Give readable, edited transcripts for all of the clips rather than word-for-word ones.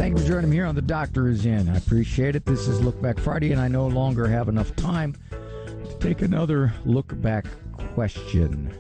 Thank you for joining me here on The Doctor Is In. I appreciate it. This is Look Back Friday, and I no longer have enough time to take another Look Back question.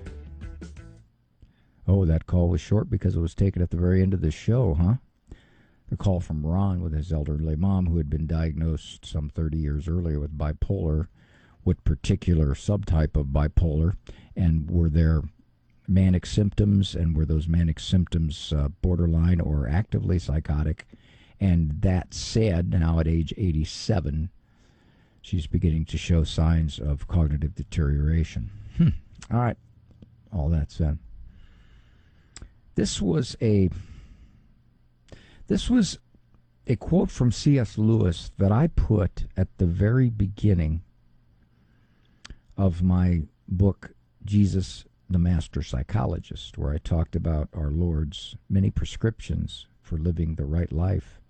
Oh, that call was short because it was taken at the very end of the show, huh? A call from Ron with his elderly mom who had been diagnosed some 30 years earlier with bipolar, what particular subtype of bipolar, and were there manic symptoms, and were those manic symptoms borderline or actively psychotic? And that said, now at age 87, she's beginning to show signs of cognitive deterioration. All right, all that said. This was a quote from C.S. Lewis that I put at the very beginning of my book, Jesus, the Master Psychologist, where I talked about our Lord's many prescriptions for living the right life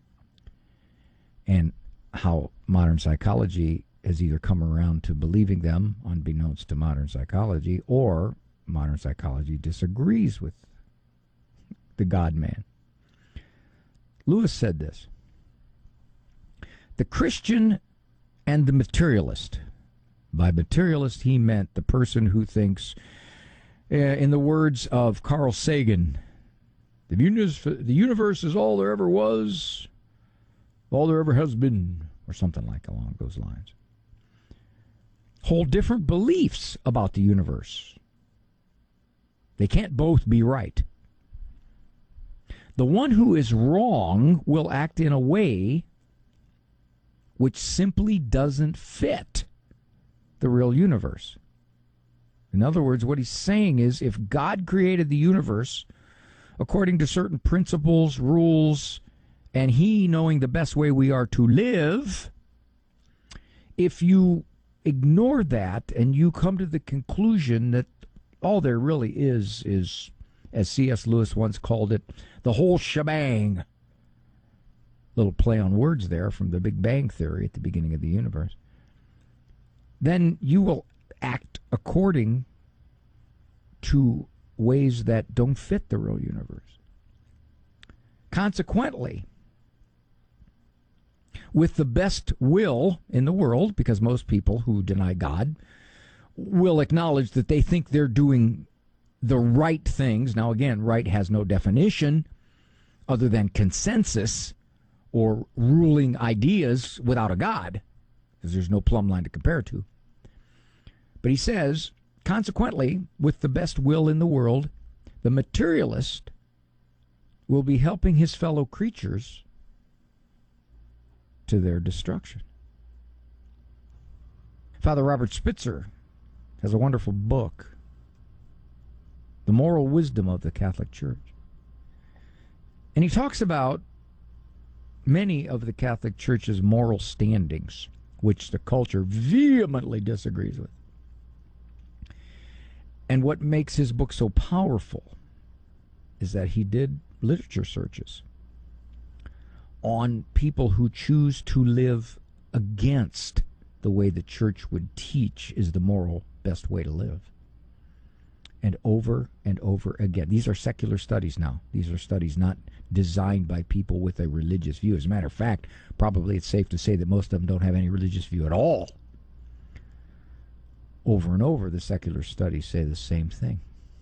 and how modern psychology has either come around to believing them, unbeknownst to modern psychology, or modern psychology disagrees with the God-man. Lewis said this: the Christian and the materialist. By materialist, he meant the person who thinks, in the words of Carl Sagan, the universe is all there ever was, all there ever has been, or something like along those lines. Hold different beliefs about the universe. They can't both be right. The one who is wrong will act in a way which simply doesn't fit the real universe. In other words, what he's saying is, if God created the universe according to certain principles, rules, and he knowing the best way we are to live, if you ignore that and you come to the conclusion that all there really is, as C.S. Lewis once called it, the whole shebang. Little play on words there from the Big Bang Theory at the beginning of the universe. Then you will act according to ways that don't fit the real universe. Consequently, with the best will in the world, because most people who deny God will acknowledge that they think they're doing the right things. Now, again, right has no definition other than consensus or ruling ideas without a God, because there's no plumb line to compare to. But he says, consequently, with the best will in the world, the materialist will be helping his fellow creatures to their destruction. Father Robert Spitzer has a wonderful book, The Moral Wisdom of the Catholic Church. And he talks about many of the Catholic Church's moral standings, which the culture vehemently disagrees with. And what makes his book so powerful is that he did literature searches on people who choose to live against the way the church would teach is the moral best way to live. And over again. These are secular studies now. These are studies not designed by people with a religious view. As a matter of fact, probably it's safe to say that most of them don't have any religious view at all. Over and over, the secular studies say the same thing.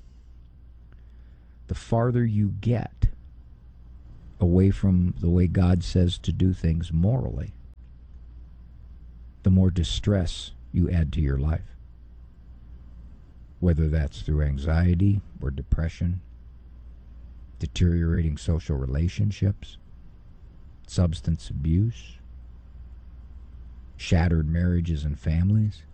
The farther you get away from the way God says to do things morally, the more distress you add to your life. Whether that's through anxiety or depression, deteriorating social relationships, substance abuse, shattered marriages and families,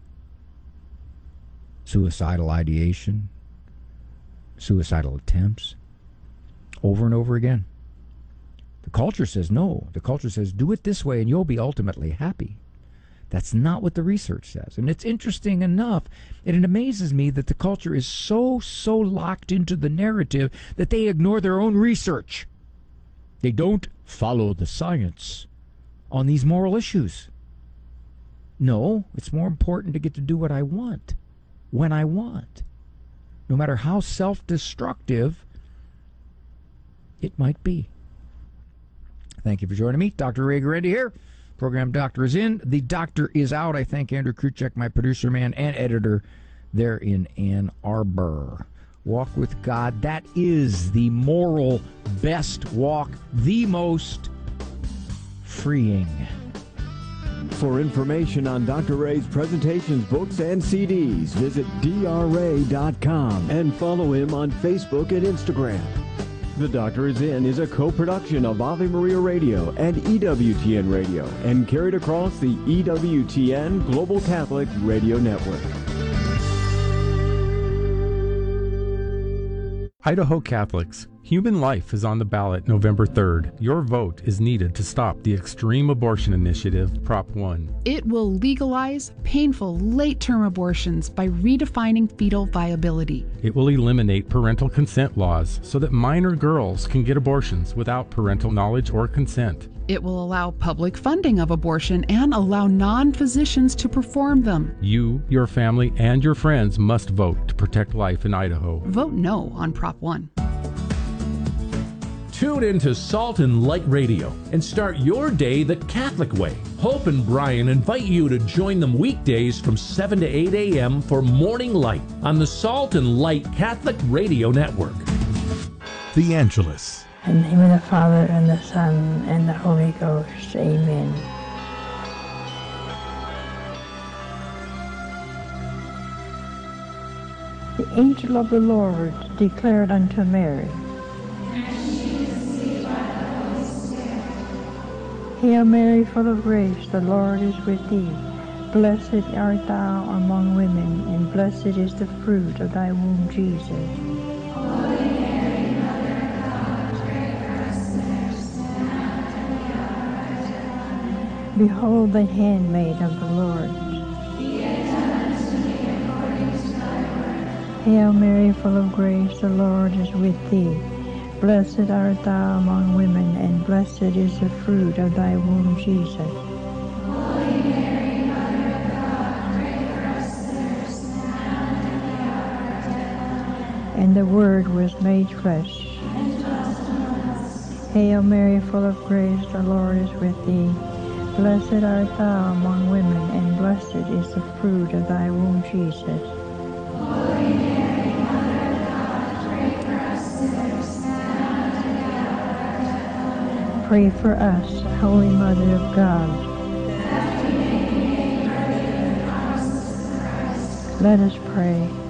suicidal ideation, suicidal attempts, over and over again. The culture says no. The culture says do it this way and you'll be ultimately happy. That's not what the research says. And it's interesting enough, and it amazes me that the culture is so locked into the narrative that they ignore their own research. They don't follow the science on these moral issues. No, it's more important to get to do what I want, when I want, no matter how self-destructive it might be. Thank you for joining me. Dr. Ray Guarendi here. Program Doctor is in. The Doctor is out. I thank Andrew Kruchek, my producer man and editor there in Ann Arbor. Walk with God. That is the moral best walk, the most freeing. For information on Dr. Ray's presentations, books, and CDs, visit drray.com and follow him on Facebook and Instagram. The Doctor is In is a co-production of Ave Maria Radio and EWTN Radio and carried across the EWTN Global Catholic Radio Network. Idaho Catholics, human life is on the ballot November 3rd. Your vote is needed to stop the Extreme Abortion Initiative, Prop 1. It will legalize painful late-term abortions by redefining fetal viability. It will eliminate parental consent laws so that minor girls can get abortions without parental knowledge or consent. It will allow public funding of abortion and allow non-physicians to perform them. You, your family, and your friends must vote to protect life in Idaho. Vote no on Prop 1. Tune into Salt and Light Radio and start your day the Catholic way. Hope and Brian invite you to join them weekdays from 7 to 8 a.m. for Morning Light on the Salt and Light Catholic Radio Network. The Angelus. In the name of the Father, and the Son, and the Holy Ghost. Amen. The angel of the Lord declared unto Mary, Hail Mary, full of grace, the Lord is with thee. Blessed art thou among women, and blessed is the fruit of thy womb, Jesus. Behold the handmaid of the Lord. Be it done unto me according to thy word. Hail Mary, full of grace, the Lord is with thee. Blessed art thou among women, and blessed is the fruit of thy womb, Jesus. Holy Mary, Mother of God, pray for us sinners, now and at the hour of our death. And the Word was made flesh, and dwelt among us. Hail Mary, full of grace, the Lord is with thee. Blessed art thou among women, and blessed is the fruit of thy womb, Jesus. Holy Mary, Mother of God, pray for us sinners, now and at the hour of our death. Amen. Pray for us, Holy Mother of God, that we may be made worthy of the promises of Christ. Let us pray.